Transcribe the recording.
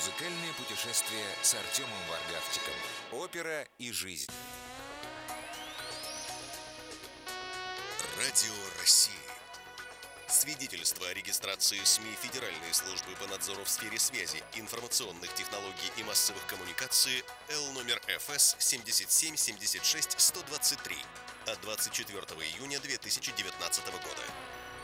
Музыкальное путешествие с Артемом Варгавчиком. Опера и жизнь. Радио России. Свидетельство о регистрации СМИ Федеральной службы по надзору в сфере связи, информационных технологий и массовых коммуникаций Л номер ФС 7776-123 от 24 июня 2019 года.